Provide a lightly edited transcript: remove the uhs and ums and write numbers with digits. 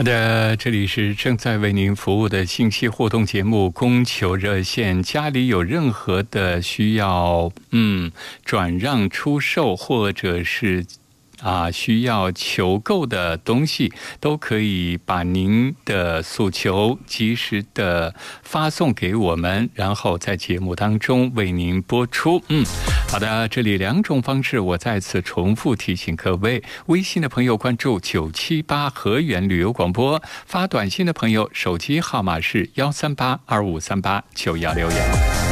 好的，这里是正在为您服务的信息互动节目供求热线。家里有任何的需要转让出售或者是需要求购的东西，都可以把您的诉求及时的发送给我们，然后在节目当中为您播出。好的，这里2种方式我再次重复提醒各位，微信的朋友关注978河源旅游广播，发短信的朋友手机号码是13825389161。